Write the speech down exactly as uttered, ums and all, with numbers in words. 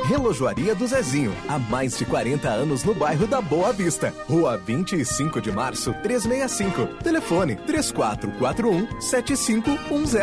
Relojoaria do Zezinho, há mais de quarenta anos no bairro da Boa Vista. Rua vinte e cinco de março, trezentos e sessenta e cinco. Telefone três quatro quatro um, sete cinco um zero.